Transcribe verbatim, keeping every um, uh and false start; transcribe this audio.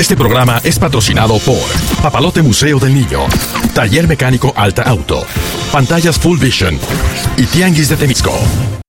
Este programa es patrocinado por Papalote Museo del Niño, Taller Mecánico Alta Auto, Pantallas Full Vision y Tianguis de Temisco.